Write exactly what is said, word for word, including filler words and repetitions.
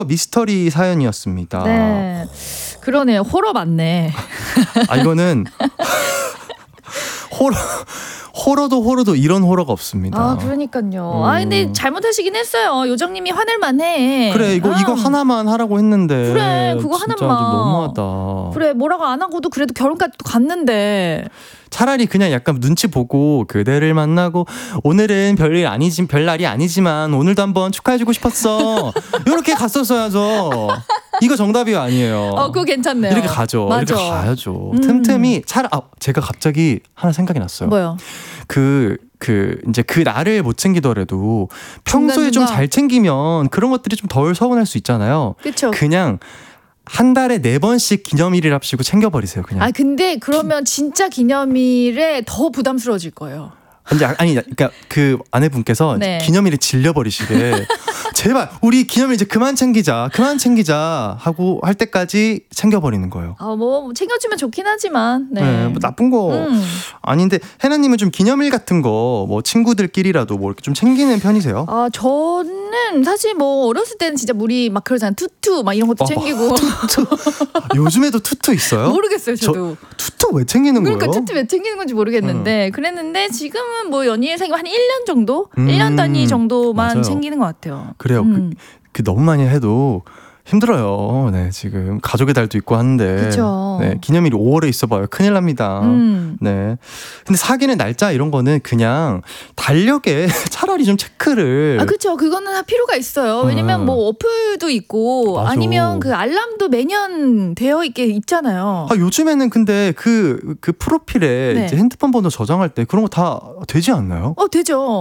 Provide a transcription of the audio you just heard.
미스터리 사연이었습니다. 네, 그러네요. 호러 맞네. 아 이거는 호러 호러도 호러도 이런 호러가 없습니다. 아 그러니까요. 음. 아 근데 잘못하시긴 했어요. 요정님이 화낼만해. 그래 이거 아. 이거 하나만 하라고 했는데. 그래 그거 진짜 하나만. 좀 너무하다. 그래 뭐라고 안 하고도 그래도 결혼까지 또 갔는데. 차라리 그냥 약간 눈치 보고 그대를 만나고 오늘은 별일 아니지 별날이 아니지만 오늘도 한번 축하해주고 싶었어. 이렇게 갔었어야죠. 이거 정답이 아니에요. 어 그거 괜찮네요. 이렇게 가죠. 맞아. 이렇게 가야죠. 음. 틈틈이 차라 아 제가 갑자기 하나 생각이 났어요. 뭐요? 그, 그, 이제 그 날을 못 챙기더라도 평소에 좀 중간중간. 잘 챙기면 그런 것들이 좀 덜 서운할 수 있잖아요. 그쵸. 그냥 한 달에 네 번씩 기념일이랍시고 챙겨버리세요, 그냥. 아 근데 그러면 진짜 기념일에 더 부담스러워질 거예요. 아니, 아니, 그러니까 그 아내분께서 네. 기념일에 질려버리시게 제발 우리 기념일 이제 그만 챙기자, 그만 챙기자 하고 할 때까지 챙겨버리는 거예요. 아뭐 챙겨주면 좋긴 하지만. 네. 네, 뭐 나쁜 거 음. 아닌데 해나님은 좀 기념일 같은 거 뭐 친구들끼리라도 뭐 이렇게 좀 챙기는 편이세요? 아 저는 사실 뭐 어렸을 때는 진짜 우리 막 그러잖아요. 투투 막 이런 것도 어, 챙기고. 요즘에도 투투 있어요? 모르겠어요 저도. 투투 왜 챙기는 그러니까 거예요? 투투 왜 챙기는 건지 모르겠는데 그랬는데 지금은 뭐 연인의 생활 한 일 년 정도? 음, 일 년 단위 정도만 맞아요. 챙기는 것 같아요. 그래요. 음. 그, 그 너무 많이 해도 힘들어요. 네, 지금 가족의 달도 있고 한데. 그쵸. 네, 기념일이 오월에 있어봐요. 큰일 납니다. 음. 네. 근데 사귀는 날짜 이런 거는 그냥 달력에 차라리 좀 체크를. 아 그렇죠. 그거는 할 필요가 있어요. 왜냐면 음. 뭐 어플도 있고 맞아. 아니면 그 알람도 매년 되어 있게 있잖아요. 아, 요즘에는 근데 그, 그 프로필에 네. 이제 핸드폰 번호 저장할 때 그런 거 다 되지 않나요? 어 되죠.